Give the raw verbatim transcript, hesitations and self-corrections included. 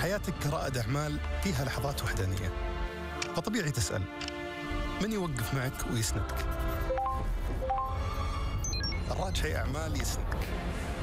حياتك كرائد أعمال فيها لحظات وحدانية، فطبيعي تسأل من يوقف معك ويسندك؟ الراجحي أعمال يسندك.